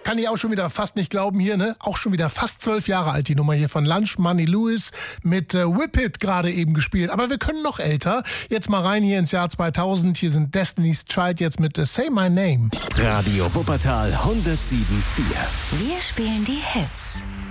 Kann ich auch schon wieder fast nicht glauben hier, ne? Auch schon wieder fast 12 Jahre alt, die Nummer hier von Lunch Money Lewis mit Whip It gerade eben gespielt. Aber wir können noch älter. Jetzt mal rein hier ins Jahr 2000. Hier sind Destiny's Child jetzt mit Say My Name. Radio Wuppertal 107.4. Wir spielen die Hits.